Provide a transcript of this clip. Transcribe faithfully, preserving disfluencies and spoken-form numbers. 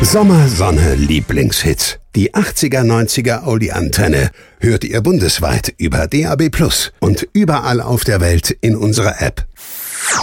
Sommer, Sonne, Lieblingshits. Die achtziger, neunziger Oldie-Antenne hört ihr bundesweit über D A B plus und überall auf der Welt in unserer App.